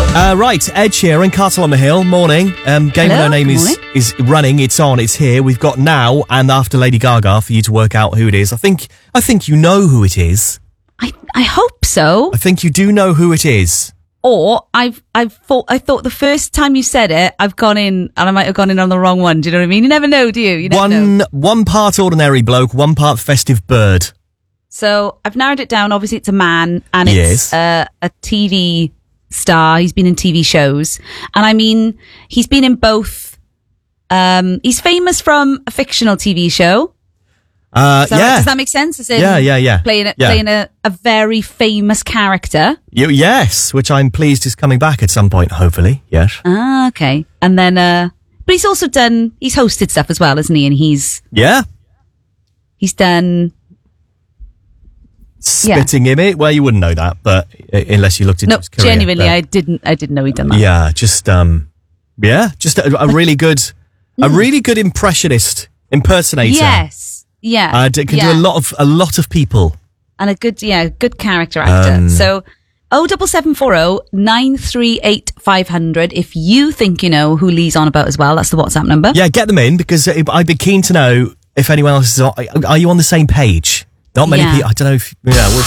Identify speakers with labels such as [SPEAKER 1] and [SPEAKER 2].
[SPEAKER 1] Right, Ed Sheeran, Castle on the Hill, morning. Game
[SPEAKER 2] Hello,
[SPEAKER 1] of No Name
[SPEAKER 2] good
[SPEAKER 1] is running, it's on, it's here. We've got Now and After Lady Gaga for you to work out who it is. I think you know who it is.
[SPEAKER 2] I hope so.
[SPEAKER 1] I think you do know who it is.
[SPEAKER 2] Or I thought the first time you said it, I've gone in and I might have gone in on the wrong one. Do you know what I mean? You never know, do you? You never know.
[SPEAKER 1] One part ordinary bloke, one part festive bird.
[SPEAKER 2] So I've narrowed it down. Obviously, it's a man and
[SPEAKER 1] Yes.
[SPEAKER 2] it's a TV star. He's been in TV shows. And I mean, he's been in both. He's famous from a fictional TV show. Does that make sense? As in
[SPEAKER 1] Yeah.
[SPEAKER 2] Playing a very famous character.
[SPEAKER 1] Yes, which I'm pleased is coming back at some point, hopefully. Yes.
[SPEAKER 2] Ah, okay. And then, but he's also he's hosted stuff as well, isn't he? And he's done
[SPEAKER 1] Spitting Image. Well, you wouldn't know that, but unless you looked into his career.
[SPEAKER 2] Genuinely,
[SPEAKER 1] but,
[SPEAKER 2] I didn't know he'd done that.
[SPEAKER 1] Yeah, just a really good, impersonator.
[SPEAKER 2] Yes, yeah,
[SPEAKER 1] Can do a lot of people,
[SPEAKER 2] and a good character actor. So 07740 938 500. If you think you know who Lee's on about as well, that's the WhatsApp number.
[SPEAKER 1] Yeah, get them in because I'd be keen to know if anyone else is on. Are you on the same page? Not many people. I don't know if we'll